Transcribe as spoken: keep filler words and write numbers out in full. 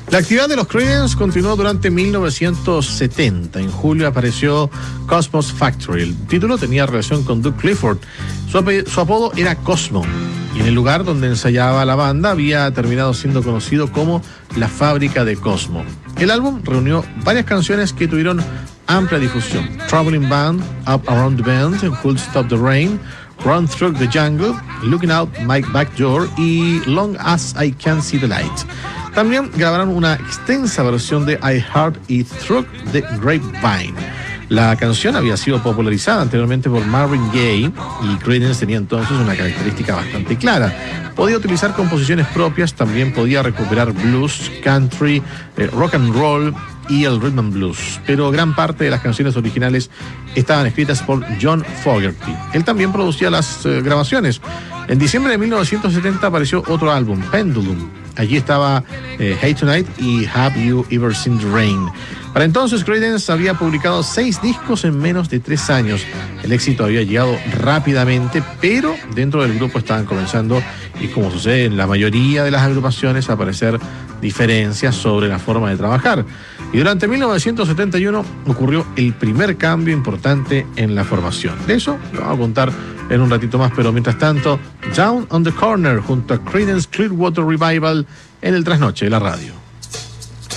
La actividad de los Creedence continuó durante mil novecientos setenta. En julio apareció Cosmo's Factory. El título tenía relación con Doug Clifford. Su, su apodo era Cosmo. Y en el lugar donde ensayaba la banda había terminado siendo conocido como la fábrica de Cosmo. El álbum reunió varias canciones que tuvieron amplia difusión. Traveling Band, Up Around the Bend, Who'll Stop the Rain, Run Through the Jungle, Looking Out My Back Door y Long As I Can See the Light. También grabaron una extensa versión de I Heart It Through the Grapevine. La canción había sido popularizada anteriormente por Marvin Gaye y Creedence tenía entonces una característica bastante clara. Podía utilizar composiciones propias, también podía recuperar blues, country, eh, rock and roll y el rhythm and blues, pero gran parte de las canciones originales estaban escritas por John Fogerty. Él también producía las eh, grabaciones. En diciembre de mil novecientos setenta apareció otro álbum, Pendulum. Allí estaba eh, Hey Tonight y Have You Ever Seen the Rain. Para entonces, Creedence había publicado seis discos en menos de tres años. El éxito había llegado rápidamente, pero dentro del grupo estaban comenzando, y como sucede en la mayoría de las agrupaciones, a aparecer diferencias sobre la forma de trabajar. Y durante mil novecientos setenta y uno ocurrió el primer cambio importante en la formación. De eso lo vamos a contar en un ratito más, pero mientras tanto, Down on the Corner junto a Creedence Clearwater Revival en el trasnoche de la radio.